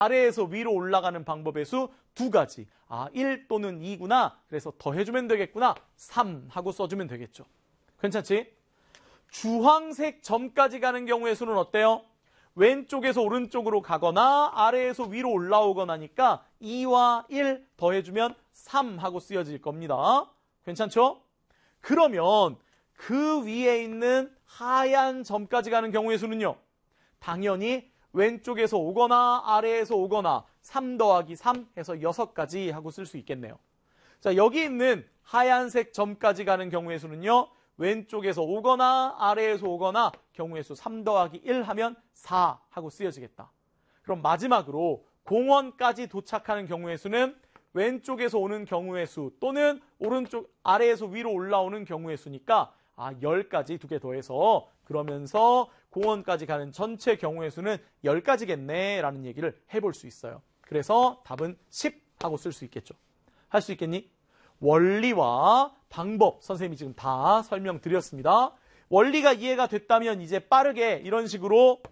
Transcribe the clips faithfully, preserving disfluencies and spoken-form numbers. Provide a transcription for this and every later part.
아래에서 위로 올라가는 방법의 수 두 가지. 아, 일 또는 이구나. 그래서 더해주면 되겠구나. 삼 하고 써주면 되겠죠. 괜찮지? 주황색 점까지 가는 경우의 수는 어때요? 왼쪽에서 오른쪽으로 가거나 아래에서 위로 올라오거나니까 이와 일 더해주면 삼 하고 쓰여질 겁니다. 괜찮죠? 그러면 그 위에 있는 하얀 점까지 가는 경우의 수는요. 당연히 왼쪽에서 오거나 아래에서 오거나 삼 더하기 삼 해서 여섯 가지 하고 쓸 수 있겠네요. 자, 여기 있는 하얀색 점까지 가는 경우의 수는요. 왼쪽에서 오거나 아래에서 오거나 경우의 수 삼 더하기 일 하면 사 하고 쓰여지겠다. 그럼 마지막으로 공원까지 도착하는 경우의 수는 왼쪽에서 오는 경우의 수 또는 오른쪽 아래에서 위로 올라오는 경우의 수니까 아, 열까지 두 개 더해서 그러면서 공원까지 가는 전체 경우의 수는 열 가지겠네 라는 얘기를 해볼 수 있어요. 그래서 답은 십 하고 쓸 수 있겠죠. 할 수 있겠니? 원리와 방법 선생님이 지금 다 설명드렸습니다. 원리가 이해가 됐다면 이제 빠르게 이런 식으로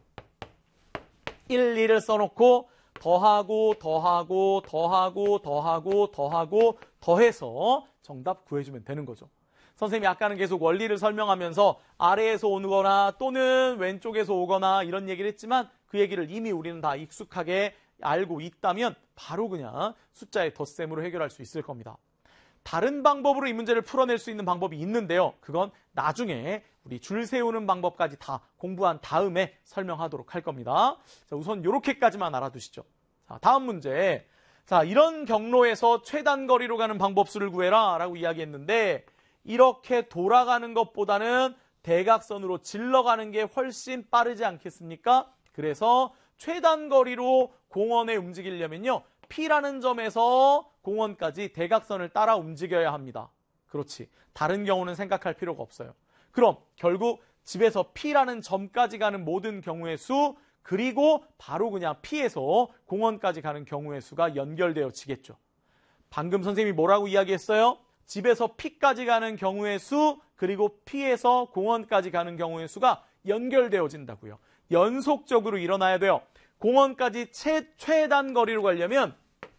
일, 이를 써놓고 더하고 더하고 더하고 더하고 더하고 더해서 정답 구해주면 되는 거죠. 선생님이 아까는 계속 원리를 설명하면서 아래에서 오거나 또는 왼쪽에서 오거나 이런 얘기를 했지만 그 얘기를 이미 우리는 다 익숙하게 알고 있다면 바로 그냥 숫자의 덧셈으로 해결할 수 있을 겁니다. 다른 방법으로 이 문제를 풀어낼 수 있는 방법이 있는데요. 그건 나중에 우리 줄 세우는 방법까지 다 공부한 다음에 설명하도록 할 겁니다. 자, 우선 이렇게까지만 알아두시죠. 자, 다음 문제. 자, 이런 경로에서 최단거리로 가는 방법수를 구해라 라고 이야기했는데 이렇게 돌아가는 것보다는 대각선으로 질러가는 게 훨씬 빠르지 않겠습니까? 그래서 최단거리로 공원에 움직이려면요. P라는 점에서 공원까지 대각선을 따라 움직여야 합니다. 그렇지. 다른 경우는 생각할 필요가 없어요. 그럼 결국 집에서 P라는 점까지 가는 모든 경우의 수 그리고 바로 그냥 P에서 공원까지 가는 경우의 수가 연결되어지겠죠. 방금 선생님이 뭐라고 이야기했어요? 집에서 P까지 가는 경우의 수 그리고 P에서 공원까지 가는 경우의 수가 연결되어진다고요. 연속적으로 일어나야 돼요. 공원까지 최, 최단 거리로 가려면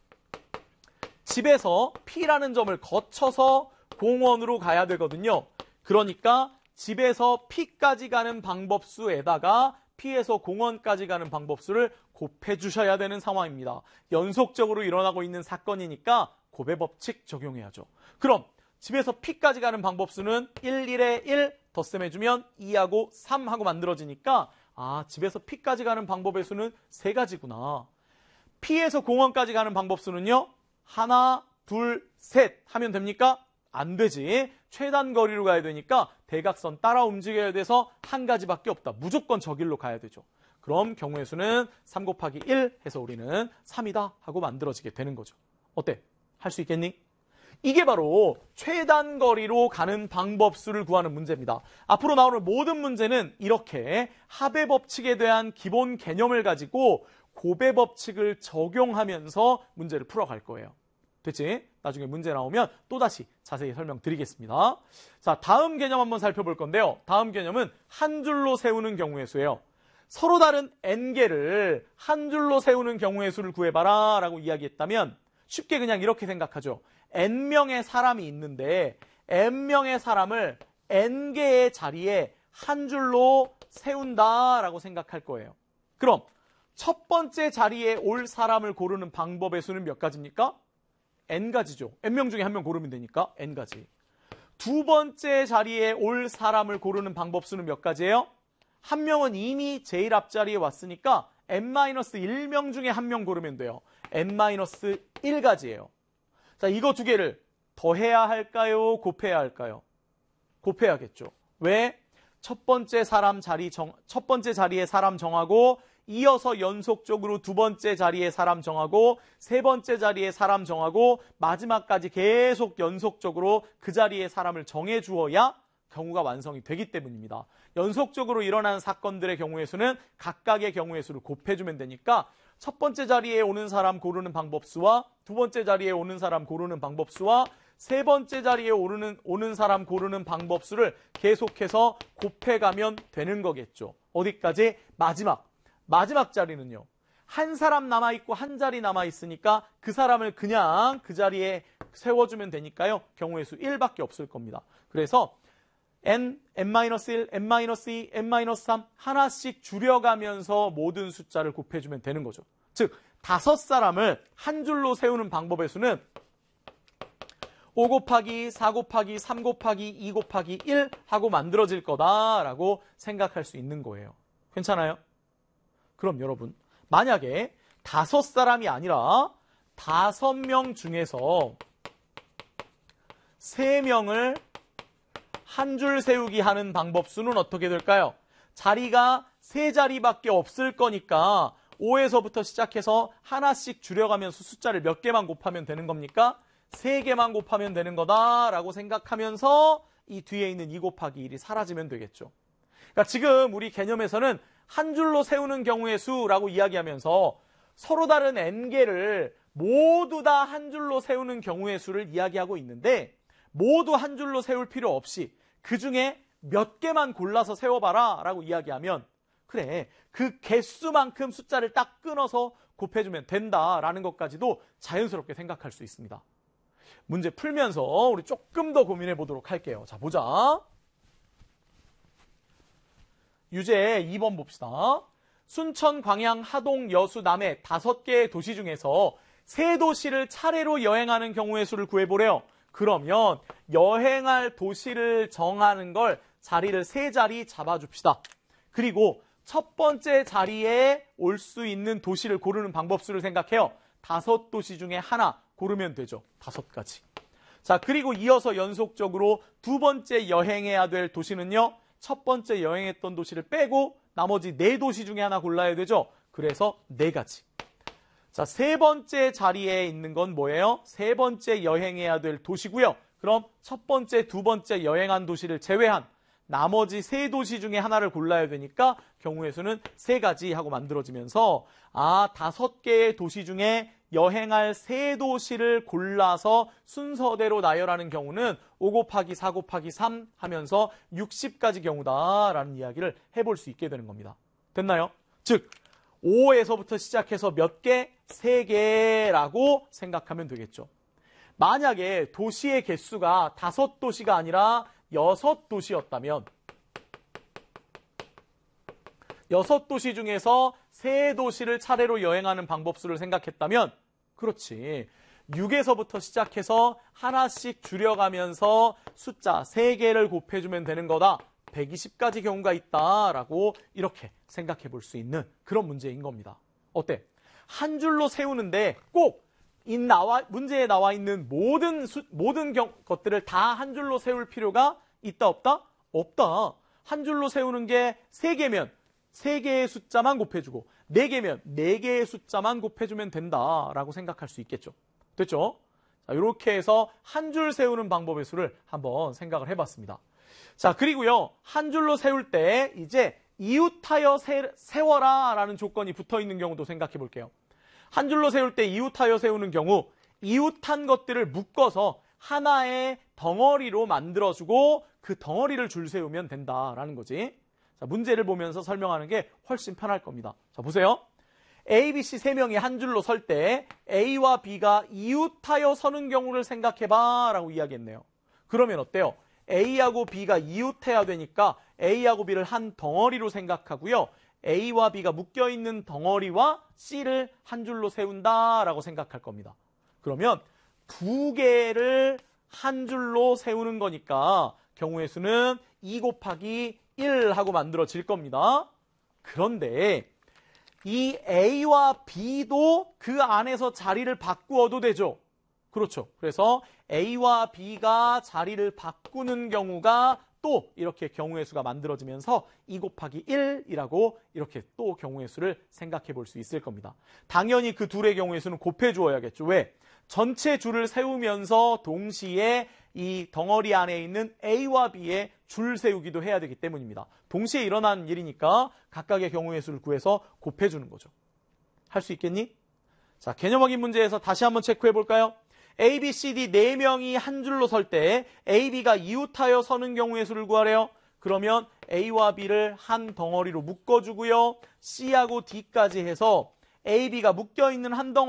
집에서 P라는 점을 거쳐서 공원으로 가야 되거든요. 그러니까 집에서 P까지 가는 방법수에다가 P에서 공원까지 가는 방법수를 곱해 주셔야 되는 상황입니다. 연속적으로 일어나고 있는 사건이니까 곱의 법칙 적용해야죠. 그럼 집에서 P까지 가는 방법수는 일, 일에 일 덧셈해주면 이하고 삼하고 만들어지니까 아, 집에서 P까지 가는 방법의 수는 세 가지구나. P에서 공원까지 가는 방법수는요. 하나, 둘, 셋 하면 됩니까? 안 되지. 최단 거리로 가야 되니까 대각선 따라 움직여야 돼서 한 가지밖에 없다. 무조건 저 길로 가야 되죠. 그럼 경우의 수는 삼 곱하기 일 해서 우리는 삼이다 하고 만들어지게 되는 거죠. 어때? 할 수 있겠니? 이게 바로 최단 거리로 가는 방법수를 구하는 문제입니다. 앞으로 나오는 모든 문제는 이렇게 합의 법칙에 대한 기본 개념을 가지고 곱의 법칙을 적용하면서 문제를 풀어갈 거예요. 됐지? 나중에 문제 나오면 또다시 자세히 설명드리겠습니다. 자, 다음 개념 한번 살펴볼 건데요. 다음 개념은 한 줄로 세우는 경우의 수예요. 서로 다른 n개를 한 줄로 세우는 경우의 수를 구해봐라 라고 이야기했다면 쉽게 그냥 이렇게 생각하죠. n명의 사람이 있는데 n명의 사람을 n개의 자리에 한 줄로 세운다라고 생각할 거예요. 그럼 첫 번째 자리에 올 사람을 고르는 방법의 수는 몇 가지입니까? n가지죠. n명 중에 한 명 고르면 되니까 n가지. 두 번째 자리에 올 사람을 고르는 방법 수는 몇 가지예요? 한 명은 이미 제일 앞자리에 왔으니까 엔 마이너스 일 명 중에 한 명 고르면 돼요. 엔 마이너스 일 가지예요. 자, 이거 두 개를 더해야 할까요? 곱해야 할까요? 곱해야겠죠. 왜? 첫 번째 사람 자리 정, 첫 번째 자리에 사람 정하고 이어서 연속적으로 두 번째 자리에 사람 정하고 세 번째 자리에 사람 정하고 마지막까지 계속 연속적으로 그 자리에 사람을 정해 주어야 경우가 완성이 되기 때문입니다. 연속적으로 일어나는 사건들의 경우의 수는 각각의 경우의 수를 곱해주면 되니까 첫 번째 자리에 오는 사람 고르는 방법수와 두 번째 자리에 오는 사람 고르는 방법수와 세 번째 자리에 오르는, 오는 사람 고르는 방법수를 계속해서 곱해가면 되는 거겠죠. 어디까지? 마지막. 마지막 자리는요. 한 사람 남아있고 한 자리 남아있으니까 그 사람을 그냥 그 자리에 세워주면 되니까요. 경우의 수 일밖에 없을 겁니다. 그래서 n, n-일, n-이, n-삼 하나씩 줄여가면서 모든 숫자를 곱해주면 되는 거죠. 즉 다섯 사람을 한 줄로 세우는 방법의 수는 오 곱하기 사 곱하기 삼 곱하기 이 곱하기 일 하고 만들어질 거다라고 생각할 수 있는 거예요. 괜찮아요? 그럼 여러분 만약에 다섯 사람이 아니라 다섯 명 중에서 세 명을 한 줄 세우기 하는 방법 수는 어떻게 될까요? 자리가 세 자리밖에 없을 거니까 오에서부터 시작해서 하나씩 줄여가면서 숫자를 몇 개만 곱하면 되는 겁니까? 세 개만 곱하면 되는 거다라고 생각하면서 이 뒤에 있는 이 곱하기 일이 사라지면 되겠죠. 그러니까 지금 우리 개념에서는 한 줄로 세우는 경우의 수라고 이야기하면서 서로 다른 n개를 모두 다 한 줄로 세우는 경우의 수를 이야기하고 있는데 모두 한 줄로 세울 필요 없이 그 중에 몇 개만 골라서 세워봐라 라고 이야기하면 그래 그 개수만큼 숫자를 딱 끊어서 곱해주면 된다라는 것까지도 자연스럽게 생각할 수 있습니다. 문제 풀면서 우리 조금 더 고민해 보도록 할게요. 자, 보자. 유제 이 번 봅시다. 순천, 광양, 하동, 여수, 남해 다섯 개의 도시 중에서 세 도시를 차례로 여행하는 경우의 수를 구해보래요. 그러면 여행할 도시를 정하는 걸 자리를 세 자리 잡아줍시다. 그리고 첫 번째 자리에 올 수 있는 도시를 고르는 방법수를 생각해요. 다섯 도시 중에 하나 고르면 되죠. 다섯 가지. 자, 그리고 이어서 연속적으로 두 번째 여행해야 될 도시는요. 첫 번째 여행했던 도시를 빼고 나머지 네 도시 중에 하나 골라야 되죠. 그래서 네 가지. 자, 세 번째 자리에 있는 건 뭐예요? 세 번째 여행해야 될 도시고요. 그럼 첫 번째, 두 번째 여행한 도시를 제외한 나머지 세 도시 중에 하나를 골라야 되니까 경우의 수는 세 가지 하고 만들어지면서 아, 다섯 개의 도시 중에 여행할 세 도시를 골라서 순서대로 나열하는 경우는 오 곱하기 사 곱하기 삼 하면서 육십 가지 경우다라는 이야기를 해볼 수 있게 되는 겁니다. 됐나요? 즉 오에서부터 시작해서 몇 개? 세 개라고 생각하면 되겠죠. 만약에 도시의 개수가 다섯 도시가 아니라 여섯 도시였다면 여섯 도시 중에서 세 도시를 차례로 여행하는 방법수를 생각했다면 그렇지. 육에서부터 시작해서 하나씩 줄여가면서 숫자 세 개를 곱해주면 되는 거다. 백이십 가지 경우가 있다라고 이렇게 생각해 볼 수 있는 그런 문제인 겁니다. 어때? 한 줄로 세우는데 꼭 이 나와 문제에 나와 있는 모든 수, 모든 경, 것들을 다 한 줄로 세울 필요가 있다 없다? 없다. 한 줄로 세우는 게 세 개면 세 개의 숫자만 곱해주고 네 개면 네 개의 숫자만 곱해주면 된다라고 생각할 수 있겠죠. 됐죠? 자, 이렇게 해서 한 줄 세우는 방법의 수를 한번 생각을 해봤습니다. 자, 그리고요. 한 줄로 세울 때 이제 이웃하여 세, 세워라 라는 조건이 붙어있는 경우도 생각해 볼게요. 한 줄로 세울 때 이웃하여 세우는 경우 이웃한 것들을 묶어서 하나의 덩어리로 만들어주고 그 덩어리를 줄 세우면 된다라는 거지. 자, 문제를 보면서 설명하는 게 훨씬 편할 겁니다. 자, 보세요. A, B, C 세 명이 한 줄로 설 때 A와 B가 이웃하여 서는 경우를 생각해봐 라고 이야기했네요. 그러면 어때요? A하고 B가 이웃해야 되니까 A하고 B를 한 덩어리로 생각하고요. A와 B가 묶여있는 덩어리와 C를 한 줄로 세운다라고 생각할 겁니다. 그러면 두 개를 한 줄로 세우는 거니까 경우의 수는 이 곱하기 일 하고 만들어질 겁니다. 그런데 이 A와 B도 그 안에서 자리를 바꾸어도 되죠. 그렇죠. 그래서 A와 B가 자리를 바꾸는 경우가 또 이렇게 경우의 수가 만들어지면서 이 곱하기 일이라고 이렇게 또 경우의 수를 생각해 볼 수 있을 겁니다. 당연히 그 둘의 경우의 수는 곱해 주어야겠죠. 왜? 전체 줄을 세우면서 동시에 이 덩어리 안에 있는 A와 B의 줄 세우기도 해야 되기 때문입니다. 동시에 일어나는 일이니까 각각의 경우의 수를 구해서 곱해 주는 거죠. 할 수 있겠니? 자, 개념 확인 문제에서 다시 한번 체크해 볼까요? A, B, C, D 네 명이 한 줄로 설 때 A, B가 이웃하여 서는 경우의 수를 구하래요. 그러면 A와 B를 한 덩어리로 묶어주고요. C하고 D까지 해서 A, B가 묶여있는 한 덩어리